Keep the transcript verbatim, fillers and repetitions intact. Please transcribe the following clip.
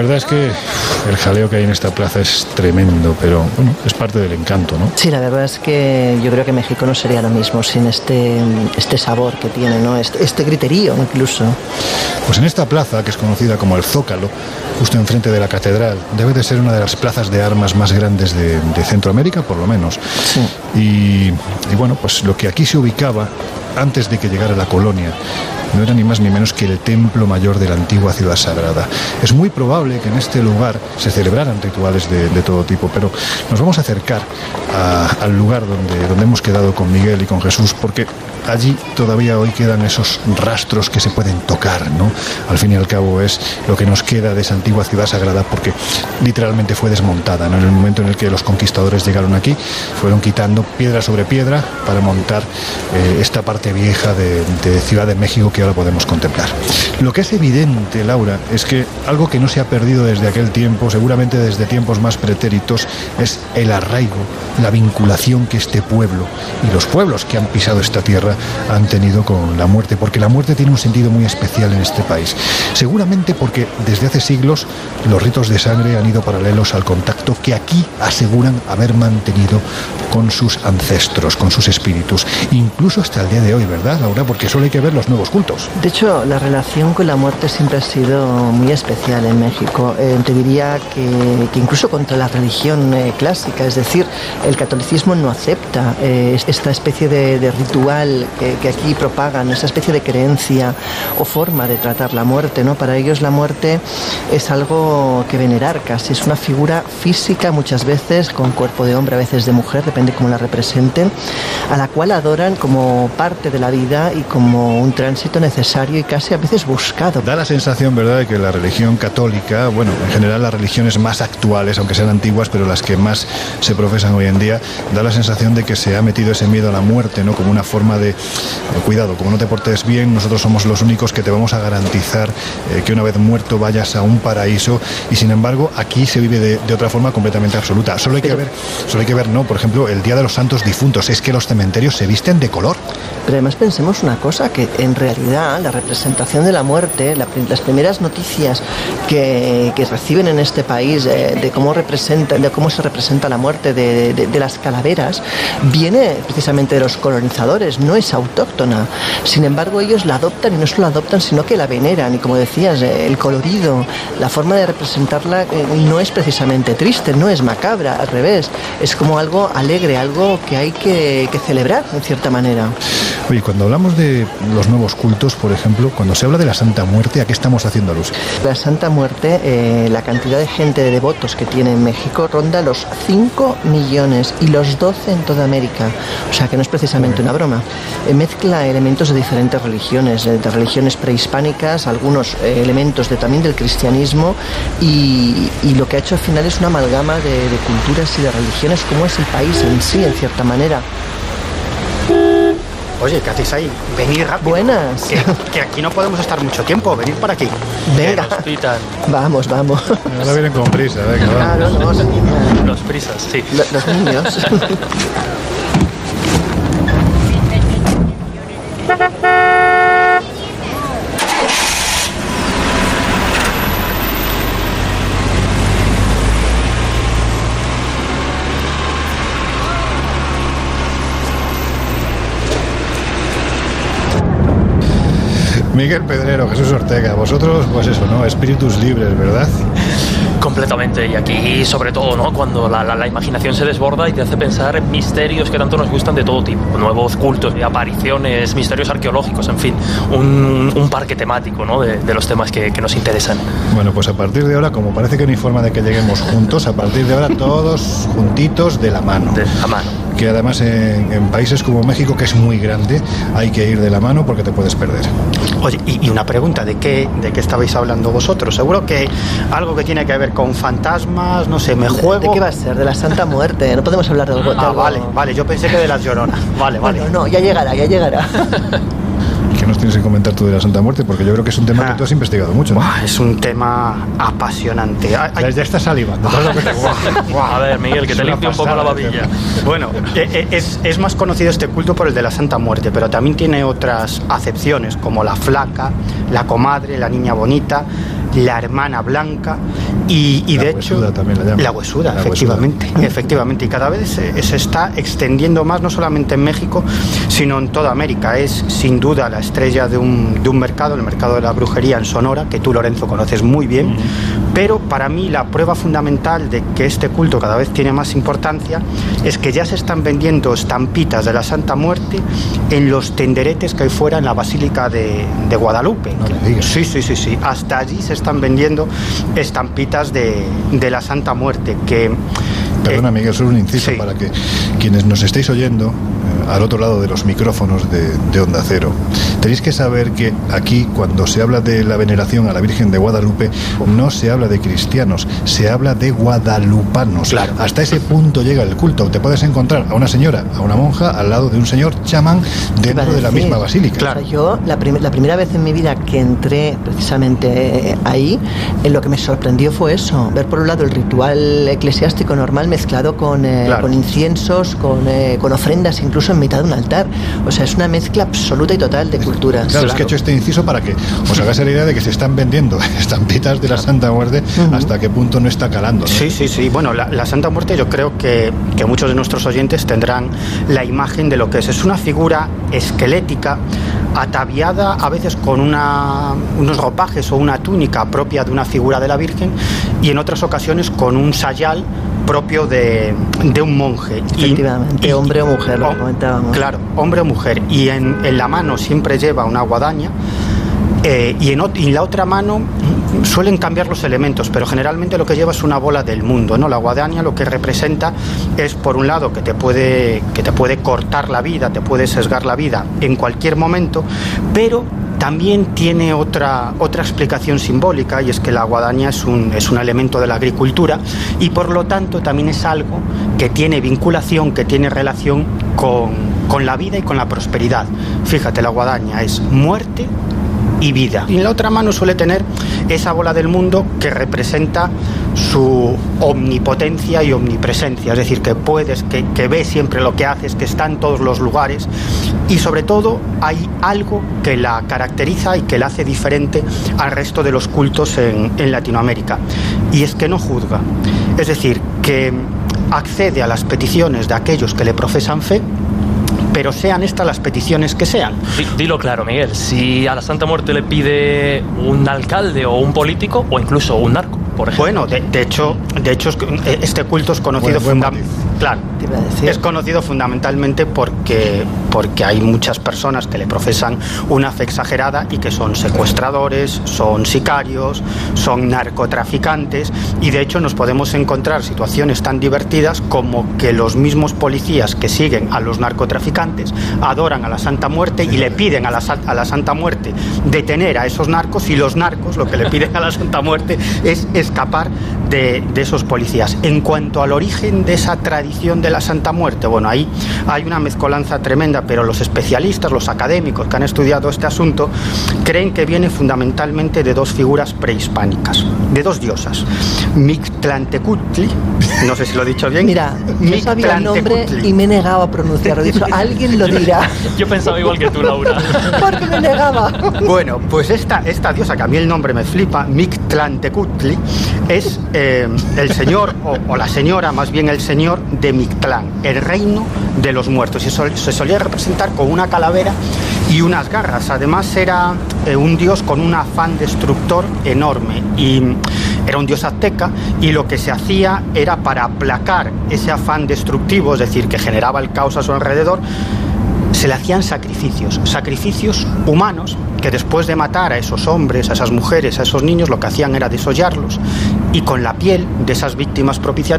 verdad es que el jaleo que hay en esta plaza es tremendo, pero bueno, es parte del encanto, ¿no? Sí, la verdad es que yo creo que México no sería lo mismo sin este, este sabor que tiene, ¿no? Este, este griterío incluso. Pues en esta plaza, que es conocida como el Zócalo, justo enfrente de la catedral, debe de ser una de las plazas de armas más grandes de, de Centroamérica, por lo menos. Sí. Y, y bueno, pues lo que aquí se ubicaba antes de que llegara la colonia no era ni más ni menos que el templo mayor de la antigua ciudad sagrada. Es muy probable que en este lugar se celebraran rituales de, de todo tipo, pero nos vamos a acercar a, al lugar donde, donde hemos quedado con Miguel y con Jesús, porque allí todavía hoy quedan esos rastros que se pueden tocar, ¿no? Al fin y al cabo es lo que nos queda de esa antigua ciudad sagrada, porque literalmente fue desmontada, ¿no? En el momento en el que los conquistadores llegaron aquí, fueron quitando piedra sobre piedra para montar eh, esta parte vieja de, de Ciudad de México que ahora podemos contemplar. Lo que es evidente, Laura, es que algo que no se ha perdido desde aquel tiempo, seguramente desde tiempos más pretéritos, es el arraigo, la vinculación que este pueblo y los pueblos que han pisado esta tierra han tenido con la muerte, porque la muerte tiene un sentido muy especial en este país. Seguramente porque desde hace siglos los ritos de sangre han ido paralelos al contacto que aquí aseguran haber mantenido con sus ancestros, con sus espíritus, incluso hasta el día de hoy, ¿verdad, Laura? Porque solo hay que ver los nuevos cultos. De hecho, la relación con la muerte siempre ha sido muy especial en México. Eh, te diría que, que incluso contra la religión eh, clásica, es decir, el catolicismo no acepta eh, esta especie de, de ritual que, que aquí propagan, esa especie de creencia o forma de tratar la muerte, ¿no? Para ellos la muerte es algo que venerar casi, es una figura física muchas veces, con cuerpo de hombre, a veces de mujer, depende cómo la representen, a la cual adoran como parte de la vida y como un tránsito necesario y casi a veces buscado. Da la sensación, ¿verdad?, de que la religión católica, bueno, en general las religiones más actuales, aunque sean antiguas, pero las que más se profesan hoy en día, da la sensación de que se ha metido ese miedo a la muerte, ¿no?, como una forma de, cuidado, como no te portes bien, nosotros somos los únicos que te vamos a garantizar eh, que una vez muerto vayas a un paraíso, y sin embargo aquí se vive de, de otra forma completamente absoluta. Solo hay que ver, solo hay que ver, no, por ejemplo, el Día de los Santos Difuntos, es que los cementerios se visten de color. Pero además pensemos una cosa, que en realidad la representación de la muerte, la, las primeras noticias que, que reciben en este país eh, de cómo representa, de cómo se representa la muerte de, de, de las calaveras, viene precisamente de los colonizadores, no es autóctona. Sin embargo, ellos la adoptan, y no solo la adoptan, sino que la veneran, y como decías, eh, el colorido, la forma de representarla eh, no es precisamente triste, no es macabra, al revés, es como algo alegre, algo que hay que, que celebrar en cierta manera. Oye, cuando hablamos de los nuevos cultos, por ejemplo, cuando se habla de la Santa Muerte, ¿a qué estamos haciendo alusión? La Santa Muerte, eh, la cantidad de gente, de devotos que tiene en México ronda los cinco millones y los doce en toda América. O sea que no es precisamente una broma. Eh, mezcla elementos de diferentes religiones, eh, de religiones prehispánicas, algunos eh, elementos de, también del cristianismo, y, y lo que ha hecho al final es una amalgama de, de culturas y de religiones, como es el país en sí, en cierta manera. Oye, ¿qué hacéis ahí? Venid rápido. Buenas. Que, que aquí no podemos estar mucho tiempo. Venid para aquí. Venga. Que nos pitan. Vamos, vamos. Ahora vienen con prisa, venga, vamos. Ah, no, no, los niños. Los prisas, sí. Los, los niños. Miguel Pedrero, Jesús Ortega, vosotros, pues eso, ¿no? Espíritus libres, ¿verdad? Completamente, y aquí sobre todo, ¿no?, cuando la, la, la imaginación se desborda y te hace pensar en misterios que tanto nos gustan de todo tipo, nuevos cultos, apariciones, misterios arqueológicos, en fin, un, un parque temático, ¿no?, de, de los temas que, que nos interesan. Bueno, pues a partir de ahora, como parece que no hay forma de que lleguemos juntos, a partir de ahora todos juntitos de la mano. De la mano. Que además en, en países como México, que es muy grande, hay que ir de la mano porque te puedes perder. Oye, y, y una pregunta, ¿de qué, ¿de qué estabais hablando vosotros? Seguro que algo que tiene que ver con fantasmas, no sé, me juego... ¿De qué va a ser? De la Santa Muerte. No podemos hablar de algo... Ah, vale, vale, yo pensé que de las Lloronas. Vale, vale. Bueno, no, ya llegará, ya llegará. ¿Qué nos tienes que comentar tú de la Santa Muerte? Porque yo creo que es un tema ah. que tú has investigado mucho, ¿no? Buah, es un tema apasionante. Ay, ya, ya estás salivando. A ver, Miguel, que te limpie un poco la babilla. Bueno, es, es más conocido este culto por el de la Santa Muerte, pero también tiene otras acepciones, como la flaca, la comadre, la niña bonita. la hermana blanca y, y la de huesuda hecho también la llaman. la huesuda, la efectivamente, huesuda. efectivamente, y cada vez se, se está extendiendo más, no solamente en México, sino en toda América. Es sin duda la estrella de un, de un mercado, el mercado de la brujería en Sonora, que tú, Lorenzo, conoces muy bien, mm. pero para mí la prueba fundamental de que este culto cada vez tiene más importancia es que ya se están vendiendo estampitas de la Santa Muerte en los tenderetes que hay fuera en la Basílica de, de Guadalupe. No me digas. Sí, sí, sí, sí. Hasta allí se están vendiendo estampitas de, de la Santa Muerte que... Perdona, Miguel, solo un inciso sí. para que quienes nos estéis oyendo eh, al otro lado de los micrófonos de, de Onda Cero, tenéis que saber que aquí, cuando se habla de la veneración a la Virgen de Guadalupe, no se habla de cristianos, se habla de guadalupanos. Claro. Hasta ese punto llega el culto. Te puedes encontrar a una señora, a una monja, al lado de un señor chamán dentro de la misma basílica. Claro, yo la, prim la primera vez en mi vida que entré precisamente ahí, eh, lo que me sorprendió fue eso, ver por un lado el ritual eclesiástico normal mezclado con, eh, claro. con inciensos, con, eh, con ofrendas, incluso en mitad de un altar. O sea, es una mezcla absoluta y total de culturas. Claro, claro. es que he hecho este inciso para que os hagáis la idea de que se están vendiendo estampitas de la Santa Muerte, uh-huh. hasta qué punto no está calando, ¿no? Sí, sí, sí. Bueno, la, la Santa Muerte, yo creo que, que muchos de nuestros oyentes tendrán la imagen de lo que es. Es una figura esquelética, ataviada a veces con una, unos ropajes o una túnica propia de una figura de la Virgen, y en otras ocasiones con un sayal propio de, de un monje. Efectivamente, y, hombre o mujer, lo comentábamos. Claro, hombre o mujer. Y en, en la mano siempre lleva una guadaña, eh, y, en, y en la otra mano suelen cambiar los elementos, pero generalmente lo que lleva es una bola del mundo, ¿no? La guadaña lo que representa es, por un lado, que te puede, que te puede cortar la vida, te puede sesgar la vida en cualquier momento, pero también tiene otra, otra explicación simbólica, y es que la guadaña es un, es un elemento de la agricultura y por lo tanto también es algo que tiene vinculación, que tiene relación con, con la vida y con la prosperidad. Fíjate, la guadaña es muerte y vida. Y en la otra mano suele tener esa bola del mundo que representa su omnipotencia y omnipresencia, es decir, que puedes, que, que ves siempre lo que haces, que está en todos los lugares, y sobre todo hay algo que la caracteriza y que la hace diferente al resto de los cultos en, en Latinoamérica, y es que no juzga, es decir, que accede a las peticiones de aquellos que le profesan fe, pero sean estas las peticiones que sean. Dilo claro, Miguel, si a la Santa Muerte le pide un alcalde o un político o incluso un narco, por ejemplo. Bueno, de, de hecho, de hecho este culto es conocido fundamentalmente. Claro, es conocido fundamentalmente porque, porque hay muchas personas que le profesan una fe exagerada y que son secuestradores, son sicarios, son narcotraficantes, y de hecho nos podemos encontrar situaciones tan divertidas como que los mismos policías que siguen a los narcotraficantes adoran a la Santa Muerte y le piden a la, a la Santa Muerte detener a esos narcos, y los narcos lo que le piden a la Santa Muerte es escapar de, de esos policías. En cuanto al origen de esa tradición de la Santa Muerte, bueno, ahí hay una mezcolanza tremenda, pero los especialistas, los académicos que han estudiado este asunto, creen que viene fundamentalmente de dos figuras prehispánicas, de dos diosas, Mictlantecutli, no sé si lo he dicho bien. Mira, yo sabía el nombre y me negaba a pronunciarlo, he dicho, alguien lo dirá. Yo pensaba igual que tú, Laura. Porque me negaba. Bueno, pues esta, esta diosa, que a mí el nombre me flipa, Mictlantecutli, es eh, el señor, o, o la señora, más bien el señor de Mictlán, el reino de los muertos, y sol, se solía representar con una calavera y unas garras. Además era eh, un dios con un afán destructor enorme, y era un dios azteca, y lo que se hacía era, para aplacar ese afán destructivo, es decir, que generaba el caos a su alrededor, se le hacían sacrificios, sacrificios humanos, que después de matar a esos hombres, a esas mujeres, a esos niños, lo que hacían era desollarlos, y con la piel de esas víctimas propiciatorias